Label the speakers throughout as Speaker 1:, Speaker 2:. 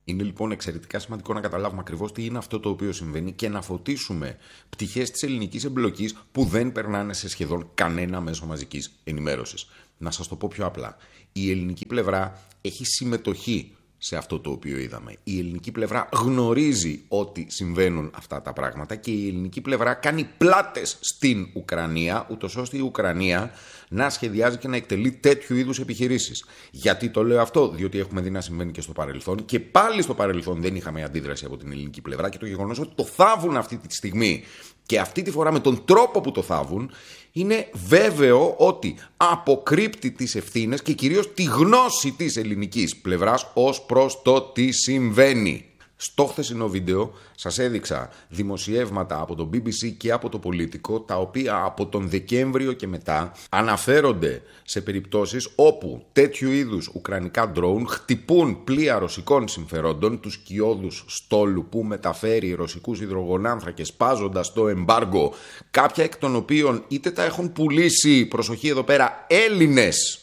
Speaker 1: Είναι λοιπόν εξαιρετικά σημαντικό να καταλάβουμε ακριβώς τι είναι αυτό το οποίο συμβαίνει και να φωτίσουμε πτυχές της ελληνικής εμπλοκής που δεν περνάνε σε σχεδόν κανένα μέσο μαζικής ενημέρωσης. Να σας το πω πιο απλά. Η ελληνική πλευρά έχει συμμετοχή σε αυτό το οποίο είδαμε. Η ελληνική πλευρά γνωρίζει ότι συμβαίνουν αυτά τα πράγματα και η ελληνική πλευρά κάνει πλάτες στην Ουκρανία, ούτως ώστε η Ουκρανία να σχεδιάζει και να εκτελεί τέτοιου είδους επιχειρήσεις. Γιατί το λέω αυτό? Διότι έχουμε δει να συμβαίνει και στο παρελθόν και πάλι στο παρελθόν δεν είχαμε αντίδραση από την ελληνική πλευρά και το γεγονός ότι το θάβουν αυτή τη στιγμή και αυτή τη φορά με τον τρόπο που το θάβουν, είναι βέβαιο ότι αποκρύπτει τις ευθύνες και κυρίως τη γνώση της ελληνικής πλευράς ως προς το τι συμβαίνει. Στο χθεσινό βίντεο σας έδειξα δημοσιεύματα από το BBC και από το Πολίτικο, τα οποία από τον Δεκέμβριο και μετά αναφέρονται σε περιπτώσεις όπου τέτοιου είδους ουκρανικά ντρόουν χτυπούν πλοία ρωσικών συμφερόντων, τους κοιόδους στόλου που μεταφέρει ρωσικούς υδρογονάνθρακες σπάζοντας το εμπάργκο, κάποια εκ των οποίων είτε τα έχουν πουλήσει, προσοχή εδώ πέρα, Έλληνες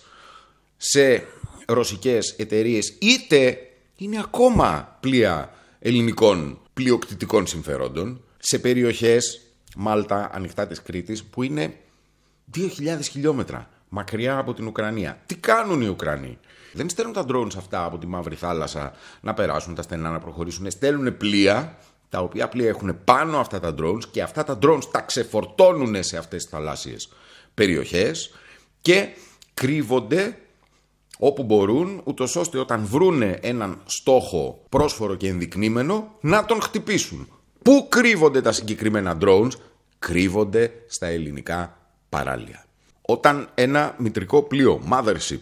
Speaker 1: σε ρωσικές εταιρείες, είτε είναι ακόμα πλοία ελληνικών πλειοκτητικών συμφερόντων σε περιοχές Μάλτα, ανοιχτά της Κρήτης, που είναι 2.000 χιλιόμετρα μακριά από την Ουκρανία. Τι κάνουν οι Ουκρανοί? Δεν στέλνουν τα drones αυτά από τη Μαύρη Θάλασσα να περάσουν τα στενά, να προχωρήσουν. Στέλνουν πλοία, τα οποία πλοία έχουν πάνω αυτά τα drones και αυτά τα drones τα ξεφορτώνουν σε αυτές τις θαλάσσιες περιοχές και κρύβονται όπου μπορούν, ούτως ώστε όταν βρούνε έναν στόχο πρόσφορο και ενδεικνύμενο να τον χτυπήσουν. Πού κρύβονται τα συγκεκριμένα drones? Κρύβονται στα ελληνικά παράλια. Όταν ένα μητρικό πλοίο, mothership,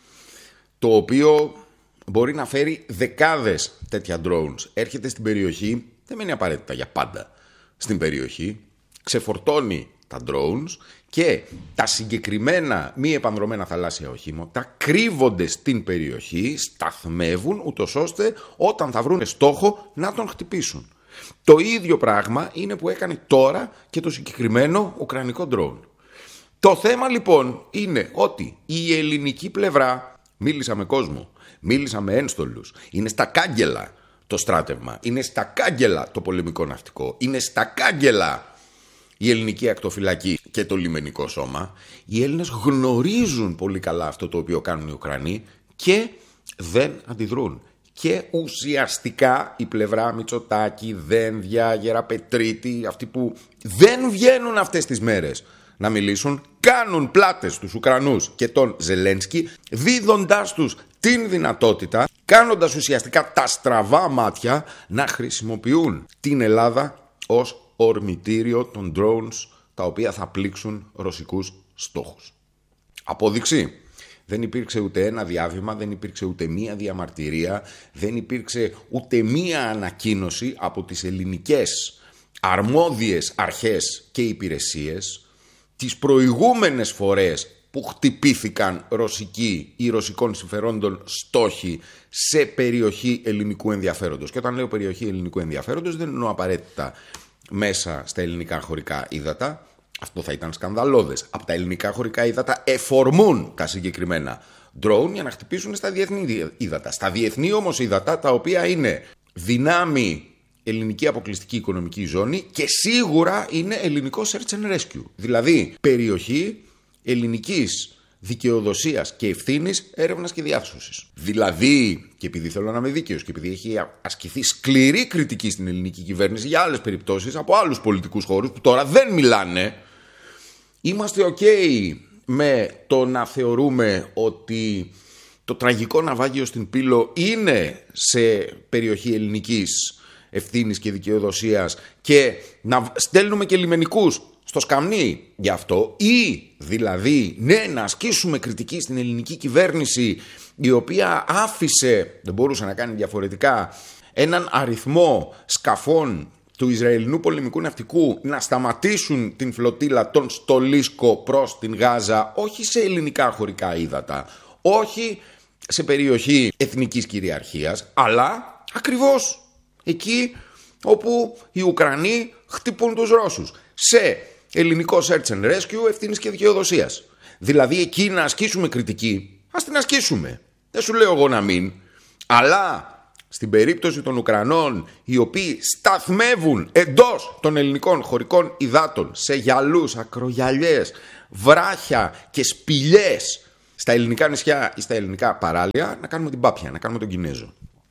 Speaker 1: το οποίο μπορεί να φέρει δεκάδες τέτοια drones, έρχεται στην περιοχή, δεν μένει απαραίτητα για πάντα στην περιοχή, ξεφορτώνει τα drones και τα συγκεκριμένα μη επανδρομένα θαλάσσια οχήματα κρύβονται στην περιοχή, σταθμεύουν ούτως ώστε όταν θα βρουν στόχο να τον χτυπήσουν. Το ίδιο πράγμα είναι που έκανε τώρα και το συγκεκριμένο ουκρανικό drone. Το θέμα λοιπόν είναι ότι η ελληνική πλευρά, μίλησα με κόσμο, μίλησα με ένστολους, είναι στα κάγκελα το στράτευμα, είναι στα κάγκελα το πολεμικό ναυτικό, είναι στα κάγκελα η ελληνική ακτοφυλακή και το λιμενικό σώμα. Οι Έλληνες γνωρίζουν πολύ καλά αυτό το οποίο κάνουν οι Ουκρανοί και δεν αντιδρούν. Και ουσιαστικά η πλευρά Μητσοτάκη, Δένδια, Γεραπετρίτη, αυτοί που δεν βγαίνουν αυτές τις μέρες να μιλήσουν, κάνουν πλάτες στους Ουκρανούς και τον Ζελένσκι, δίδοντάς τους την δυνατότητα, κάνοντας ουσιαστικά τα στραβά μάτια, να χρησιμοποιούν την Ελλάδα ως ορμητήριο των drones τα οποία θα πλήξουν ρωσικούς στόχους. Απόδειξη: δεν υπήρξε ούτε ένα διάβημα, δεν υπήρξε ούτε μία διαμαρτυρία, δεν υπήρξε ούτε μία ανακοίνωση από τις ελληνικές αρμόδιες αρχές και υπηρεσίες τις προηγούμενες φορές που χτυπήθηκαν ρωσικοί ή ρωσικών συμφερόντων στόχοι σε περιοχή ελληνικού ενδιαφέροντος. Και όταν λέω περιοχή ελληνικού ενδιαφέροντος δεν εννοώ απαραίτητα μέσα στα ελληνικά χωρικά ύδατα. Αυτό θα ήταν σκανδαλώδες. Από τα ελληνικά χωρικά ύδατα εφορμούν τα συγκεκριμένα drone για να χτυπήσουν στα διεθνή ύδατα. Στα διεθνή όμως ύδατα, τα οποία είναι δυνάμει ελληνική αποκλειστική οικονομική ζώνη και σίγουρα είναι ελληνικό search and rescue. Δηλαδή περιοχή ελληνικής δικαιοδοσίας και ευθύνης, έρευνας και διάσωσης. Δηλαδή, και επειδή θέλω να είμαι δίκαιος και επειδή έχει ασκηθεί σκληρή κριτική στην ελληνική κυβέρνηση για άλλες περιπτώσεις από άλλους πολιτικούς χώρους που τώρα δεν μιλάνε, είμαστε ok με το να θεωρούμε ότι το τραγικό ναυάγιο στην Πύλο είναι σε περιοχή ελληνικής ευθύνης και δικαιοδοσίας και να στέλνουμε και λιμενικούς στο σκαμνί γι' αυτό, ή δηλαδή να ασκήσουμε κριτική στην ελληνική κυβέρνηση η οποία άφησε, δεν μπορούσε να κάνει διαφορετικά, έναν αριθμό σκαφών του Ισραηλινού πολεμικού ναυτικού να σταματήσουν την φλωτήλα των Στολίσκο προς την Γάζα, όχι σε ελληνικά χωρικά ύδατα, όχι σε περιοχή εθνικής κυριαρχίας, αλλά ακριβώς εκεί όπου οι Ουκρανοί χτυπούν τους Ρώσους, σε ελληνικό search and rescue ευθύνης και δικαιοδοσίας. Δηλαδή εκεί να ασκήσουμε κριτική, ας την ασκήσουμε. Δεν σου λέω εγώ να μην, αλλά στην περίπτωση των Ουκρανών, οι οποίοι σταθμεύουν εντός των ελληνικών χωρικών υδάτων σε γυαλούς, ακρογιαλιές, βράχια και σπηλιές στα ελληνικά νησιά ή στα ελληνικά παράλια, να κάνουμε την πάπια, να κάνουμε τον Κινέζο.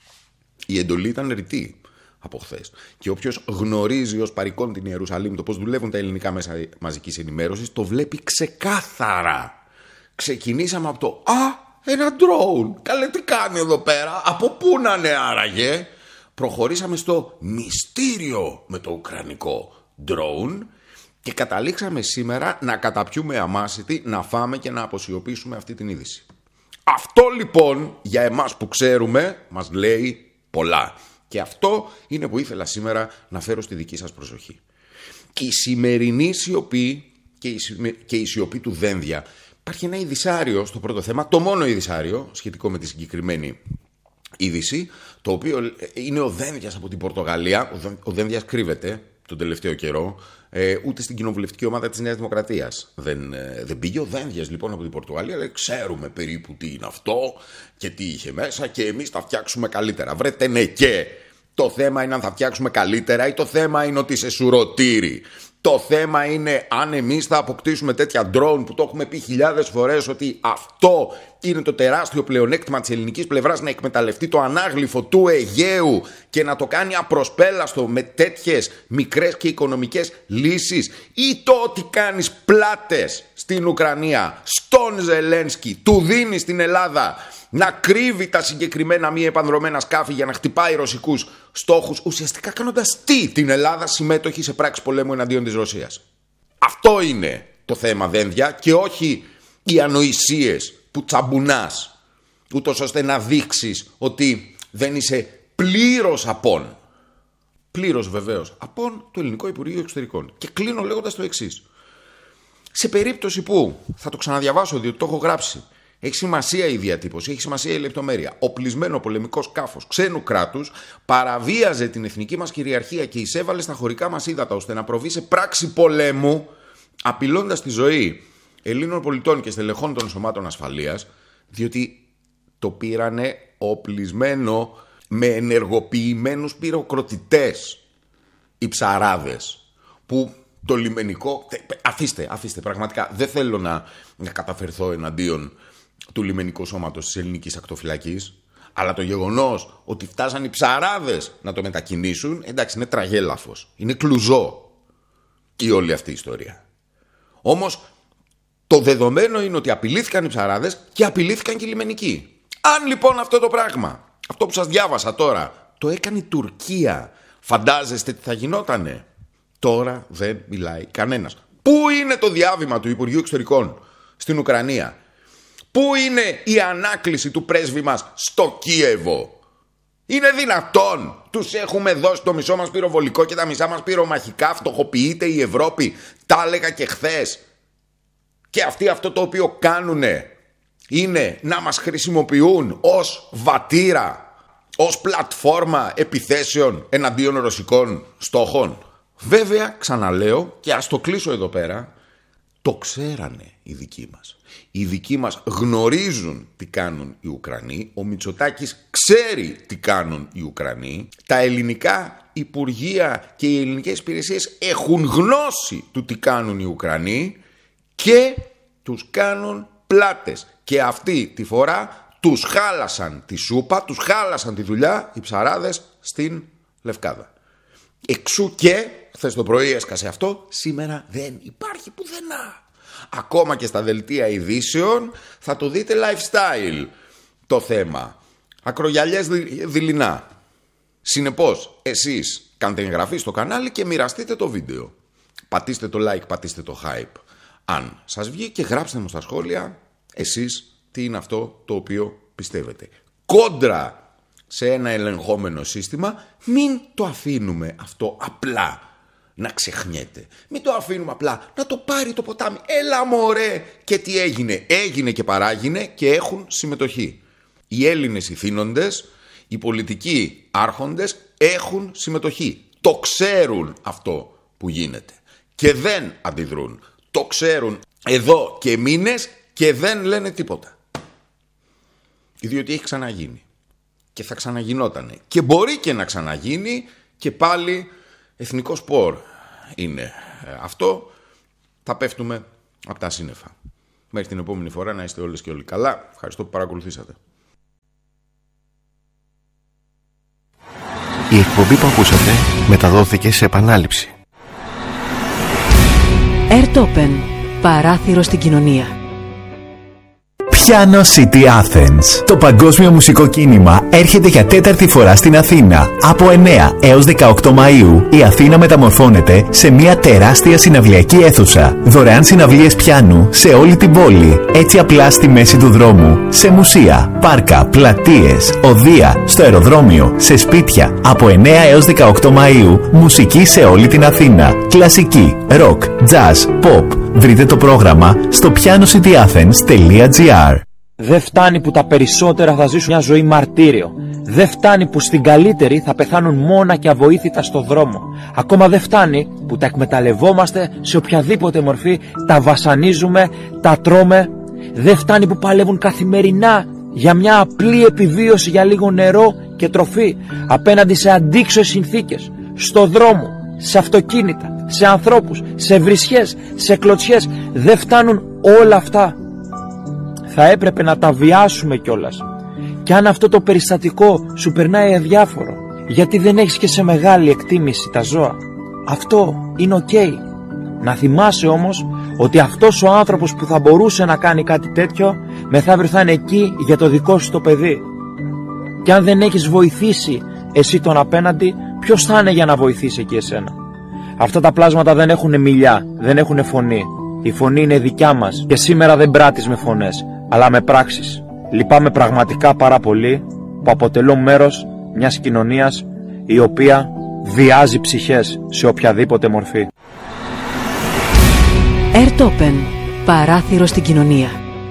Speaker 1: Η εντολή ήταν ρητή από χθες. Και όποιος γνωρίζει ως παρικόν την Ιερουσαλήμ το πώς δουλεύουν τα ελληνικά μέσα μαζικής ενημέρωσης, το βλέπει ξεκάθαρα. Ξεκινήσαμε από το ένα drone. Καλέ, τι κάνει εδώ πέρα, από πού να είναι άραγε. Προχωρήσαμε στο μυστήριο με το ουκρανικό drone και καταλήξαμε σήμερα να καταπιούμε αμάσιτη, να φάμε και να αποσιωπήσουμε αυτή την είδηση. Αυτό λοιπόν για εμάς που ξέρουμε μας λέει πολλά. Και αυτό είναι που ήθελα σήμερα να φέρω στη δική σας προσοχή. Η σημερινή σιωπή και η σιωπή του Δένδια. Υπάρχει ένα ειδησάριο στο πρώτο θέμα, το μόνο ειδησάριο σχετικό με τη συγκεκριμένη είδηση, το οποίο είναι ο Δένδιας από την Πορτογαλία. Ο Δένδιας κρύβεται τον τελευταίο καιρό, ούτε στην κοινοβουλευτική ομάδα της Νέας Δημοκρατίας δεν πήγε. Ο Δένδιας λοιπόν από την Πορτογαλία λέει: ξέρουμε περίπου τι είναι αυτό και τι είχε μέσα και εμείς θα φτιάξουμε καλύτερα. Βρέτε ναι, και το θέμα είναι αν θα φτιάξουμε καλύτερα ή το θέμα είναι ότι είσαι σουρωτήρι. Το θέμα είναι αν εμείς θα αποκτήσουμε τέτοια drone που το έχουμε πει χιλιάδες φορές ότι αυτό είναι το τεράστιο πλεονέκτημα της ελληνικής πλευράς, να εκμεταλλευτεί το ανάγλυφο του Αιγαίου και να το κάνει απροσπέλαστο με τέτοιες μικρές και οικονομικές λύσεις, ή το ότι κάνεις πλάτες στην Ουκρανία, στον Ζελένσκι, του δίνει στην Ελλάδα να κρύβει τα συγκεκριμένα μη επανδρωμένα σκάφη για να χτυπάει ρωσικούς στόχους, ουσιαστικά κάνοντας την Ελλάδα συμμέτοχη σε πράξη πολέμου εναντίον της Ρωσίας. Αυτό είναι το θέμα, Δένδια, και όχι οι ανοησίες που τσαμπουνάς, ούτως ώστε να δείξεις ότι δεν είσαι πλήρως απόν. Πλήρως βεβαίως απόν το Ελληνικό Υπουργείο Εξωτερικών. Και κλείνω λέγοντας το εξής. Σε περίπτωση που, θα το ξαναδιαβάσω διότι το έχω γράψει, έχει σημασία η διατύπωση, έχει σημασία η λεπτομέρεια. Οπλισμένο πολεμικό σκάφος ξένου κράτους παραβίαζε την εθνική μας κυριαρχία και εισέβαλε στα χωρικά μας ύδατα ώστε να προβεί σε πράξη πολέμου, απειλώντας τη ζωή Ελλήνων πολιτών και στελεχών των σωμάτων ασφαλείας, διότι το πήρανε οπλισμένο με ενεργοποιημένους πυροκροτητές οι ψαράδες, που το λιμενικό... Αφήστε, πραγματικά δεν θέλω να καταφερθώ εναντίον του λιμενικού σώματος της ελληνικής ακτοφυλακής, αλλά το γεγονός ότι φτάσαν οι ψαράδες να το μετακινήσουν, εντάξει, είναι τραγέλαφος, είναι κλουζό η όλη αυτή η ιστορία. Όμως το δεδομένο είναι ότι απειλήθηκαν οι ψαράδες και απειλήθηκαν και οι λιμενικοί. Αν λοιπόν αυτό το πράγμα, αυτό που σας διάβασα τώρα, το έκανε η Τουρκία, φαντάζεστε τι θα γινότανε? Τώρα δεν μιλάει κανένας. Πού είναι το διάβημα του Υπουργείου Εξωτερικών στην Ουκρανία? Πού είναι η ανάκληση του πρέσβη μας στο Κίεβο? Είναι δυνατόν? Τους έχουμε δώσει το μισό μας πυροβολικό και τα μισά μας πυρομαχικά, φτωχοποιείται η Ευρώπη. Τα έλεγα και χθες. Και αυτοί αυτό το οποίο κάνουνε είναι να μας χρησιμοποιούν ως βατήρα, ως πλατφόρμα επιθέσεων εναντίον ρωσικών στόχων. Βέβαια, ξαναλέω, και ας το κλείσω εδώ πέρα, το ξέρανε οι δικοί μας. Οι δικοί μας γνωρίζουν τι κάνουν οι Ουκρανοί, ο Μητσοτάκης ξέρει τι κάνουν οι Ουκρανοί, τα ελληνικά υπουργεία και οι ελληνικές υπηρεσίες έχουν γνώση του τι κάνουν οι Ουκρανοί και τους κάνουν πλάτες. Και αυτή τη φορά τους χάλασαν τη σούπα, τους χάλασαν τη δουλειά οι ψαράδες στην Λευκάδα. Εξού και, χθες το πρωί έσκασε αυτό, σήμερα δεν υπάρχει πουθενά. Ακόμα και στα δελτία ειδήσεων θα το δείτε lifestyle το θέμα. Ακρογιαλιές δειλινά. Συνεπώς, εσείς κάντε εγγραφή στο κανάλι και μοιραστείτε το βίντεο. Πατήστε το like, πατήστε το hype αν σας βγει και γράψτε μου στα σχόλια εσείς τι είναι αυτό το οποίο πιστεύετε. Κόντρα σε ένα ελεγχόμενο σύστημα, μην το αφήνουμε αυτό απλά να ξεχνιέται. Μην το αφήνουμε απλά να το πάρει το ποτάμι. Έλα μωρέ! Και τι έγινε? Έγινε και παράγινε και έχουν συμμετοχή. Οι Έλληνες ηθήνοντες, οι πολιτικοί άρχοντες έχουν συμμετοχή. Το ξέρουν αυτό που γίνεται και δεν αντιδρούν. Το ξέρουν εδώ και μήνες και δεν λένε τίποτα. Διότι έχει ξαναγίνει. και θα ξαναγινότανε. Και μπορεί και να ξαναγίνει και πάλι εθνικό σπορ είναι αυτό. Θα πέφτουμε από τα σύννεφα. Μέχρι την επόμενη φορά να είστε όλες και όλοι καλά. Ευχαριστώ που παρακολουθήσατε.
Speaker 2: Η εκπομπή που ακούσατε μεταδόθηκε σε επανάληψη.
Speaker 3: Airtopen. Παράθυρο στην κοινωνία.
Speaker 4: Piano City Athens. Το παγκόσμιο μουσικό κίνημα έρχεται για τέταρτη φορά στην Αθήνα. Από 9 έως 18 Μαΐου η Αθήνα μεταμορφώνεται σε μια τεράστια συναυλιακή αίθουσα. Δωρεάν συναυλίες πιάνου σε όλη την πόλη. Έτσι απλά στη μέση του δρόμου. Σε μουσεία, πάρκα, πλατείες, οδεία, στο αεροδρόμιο, σε σπίτια. Από 9 έως 18 Μαΐου μουσική σε όλη την Αθήνα. Κλασική, rock, jazz, pop. Βρείτε το πρόγραμμα στο pianocityAthens.gr.
Speaker 5: Δεν φτάνει που τα περισσότερα θα ζήσουν μια ζωή μαρτύριο. Δεν φτάνει που στην καλύτερη θα πεθάνουν μόνα και αβοήθητα στο δρόμο. Ακόμα δεν φτάνει που τα εκμεταλλευόμαστε σε οποιαδήποτε μορφή, τα βασανίζουμε, τα τρώμε. Δεν φτάνει που παλεύουν καθημερινά για μια απλή επιβίωση, για λίγο νερό και τροφή, απέναντι σε αντίξωες συνθήκες, στο δρόμο, σε αυτοκίνητα, σε ανθρώπους, σε βρισιές, σε κλωτσιές. Δεν φτάνουν όλα αυτά. Θα έπρεπε να τα βιάσουμε κιόλας. Και αν αυτό το περιστατικό σου περνάει αδιάφορο, γιατί δεν έχεις και σε μεγάλη εκτίμηση τα ζώα, αυτό είναι ok. Να θυμάσαι όμως ότι αυτός ο άνθρωπος που θα μπορούσε να κάνει κάτι τέτοιο, μεθαύριο θα είναι εκεί για το δικό σου το παιδί. Και αν δεν έχεις βοηθήσει εσύ τον απέναντι, ποιος θα είναι για να βοηθήσει εκεί εσένα? Αυτά τα πλάσματα δεν έχουν μιλιά, δεν έχουν φωνή. Η φωνή είναι δικιά μας και σήμερα δεν πράττεις με φωνές, αλλά με πράξεις. Λυπάμαι πραγματικά πάρα πολύ που αποτελώ μέρος μιας κοινωνίας η οποία βιάζει ψυχές σε οποιαδήποτε μορφή.
Speaker 3: Airtopen. Παράθυρο στην κοινωνία.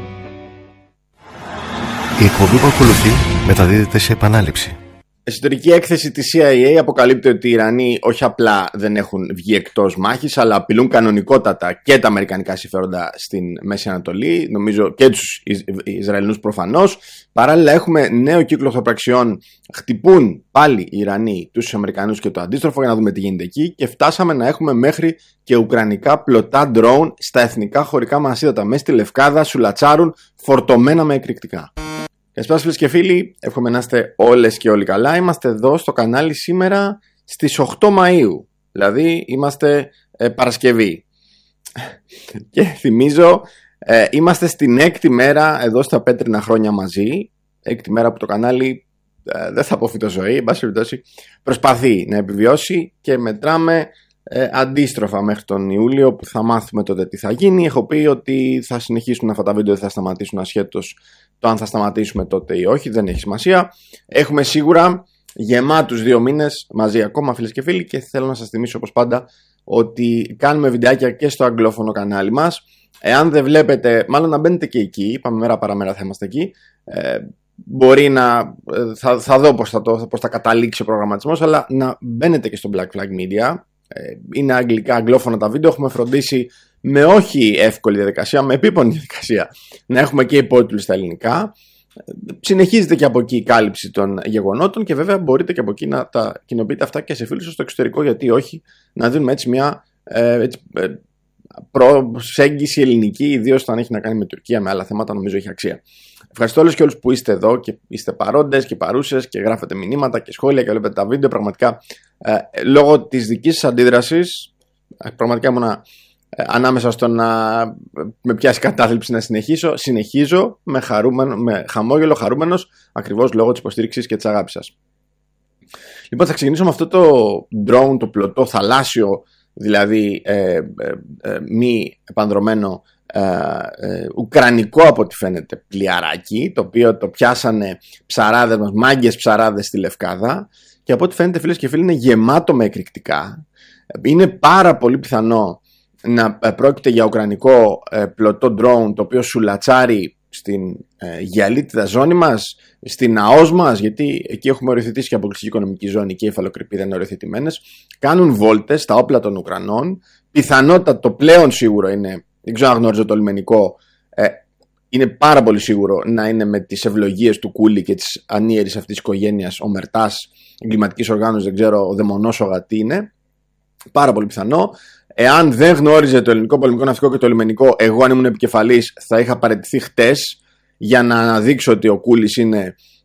Speaker 2: Η εκπομπή που ακολουθεί μεταδίδεται σε επανάληψη.
Speaker 6: Εσωτερική έκθεση της CIA αποκαλύπτει ότι οι Ιρανοί όχι απλά δεν έχουν βγει εκτός μάχης, αλλά απειλούν κανονικότατα και τα αμερικανικά συμφέροντα στην Μέση Ανατολή, νομίζω και τους Ισραηλινούς προφανώς. Παράλληλα έχουμε νέο κύκλο οχθροπραξιών, χτυπούν πάλι οι Ιρανοί τους Αμερικανούς και το αντίστροφο, για να δούμε τι γίνεται εκεί, και φτάσαμε να έχουμε μέχρι και ουκρανικά πλωτά ντρόουν στα εθνικά χωρικά μας ύδατα. Μέσα στη Λευκάδα σουλατσάρουν φορτωμένα με εκρηκτικά. Καλησπέρα φίλες και φίλοι, εύχομαι να είστε όλες και όλοι καλά. Είμαστε εδώ στο κανάλι σήμερα στις 8 Μαΐου, δηλαδή είμαστε Παρασκευή. Και θυμίζω, είμαστε στην 6η μέρα εδώ στα πέτρινα χρόνια μαζί. 6η μέρα που το κανάλι, δεν θα πω φυτοζωή, εν πάση περιπτώσει, προσπαθεί να επιβιώσει, και μετράμε αντίστροφα μέχρι τον Ιούλιο που θα μάθουμε τότε τι θα γίνει. Έχω πει ότι θα συνεχίσουν αυτά τα βίντεο, δεν θα σταματήσουν ασχέτως το αν θα σταματήσουμε τότε ή όχι, δεν έχει σημασία. Έχουμε σίγουρα γεμάτους 2 μήνες μαζί ακόμα φίλες και φίλοι, και θέλω να σας θυμίσω όπως πάντα ότι κάνουμε βιντεάκια και στο αγγλόφωνο κανάλι μας. Εάν δεν βλέπετε, μάλλον να μπαίνετε και εκεί, είπαμε μέρα παραμέρα θα είμαστε εκεί. Μπορεί να, θα δω πώς θα καταλήξει ο προγραμματισμός, αλλά να μπαίνετε και στο Black Flag Media. Είναι αγγλόφωνα τα βίντεο. Έχουμε φροντίσει με όχι εύκολη διαδικασία, με επίπονη διαδικασία, να έχουμε και υπότιτλους στα ελληνικά. Συνεχίζεται και από εκεί η κάλυψη των γεγονότων, και βέβαια μπορείτε και από εκεί να τα κοινοποιείτε αυτά και σε φίλους σας στο εξωτερικό, γιατί όχι, να δίνουμε έτσι μια προσέγγιση ελληνική, ιδίως όταν έχει να κάνει με Τουρκία, με άλλα θέματα, νομίζω έχει αξία. Ευχαριστώ όλους και όλους που είστε εδώ και είστε παρόντες και παρούσες και γράφετε μηνύματα και σχόλια και βλέπετε τα βίντεο. Πραγματικά λόγω της δικής σας αντίδρασης, πραγματικά ήμουνα ανάμεσα στο να με πιάσει κατάθλιψη να συνεχίζω με χαμόγελο, χαρούμενος, ακριβώς λόγω της υποστήριξης και της αγάπης σας. Λοιπόν, θα ξεκινήσω με αυτό το drone, το πλωτό θαλάσσιο, δηλαδή μη επανδρωμένο ουκρανικό από ό,τι φαίνεται πλοιαράκι, το οποίο το πιάσανε ψαράδες μας, μάγκες ψαράδες στη Λευκάδα, και από ό,τι φαίνεται φίλες και φίλοι είναι γεμάτο με εκρηκτικά. Είναι πάρα πολύ πιθανό να πρόκειται για ουκρανικό πλωτό drone, το οποίο σουλατσάρει στην γυαλίτιδα ζώνη μας, στην ΑΟΣ μας, γιατί εκεί έχουμε οριοθετήσει και αποκλειστική οικονομική ζώνη και οι υφαλοκρηπίδες είναι οριοθετημένες. Κάνουν βόλτες στα όπλα των Ουκρανών. Πιθανότητα, το πλέον σίγουρο είναι, δεν ξέρω αν γνωρίζω το λιμενικό, είναι πάρα πολύ σίγουρο να είναι με τις ευλογίες του Κούλη και της ανίερης αυτής της οικογένειας, ο Μερτάς, εγκληματικής οργάνωσης, δεν ξέρω, ο Δαιμονόσογα τι είναι. Πάρα πολύ πιθανό. Εάν δεν γνώριζε το ελληνικό πολεμικό ναυτικό και το λιμενικό, εγώ αν ήμουν επικεφαλής θα είχα παραιτηθεί χτες για να αναδείξω ότι ο Κούλης είναι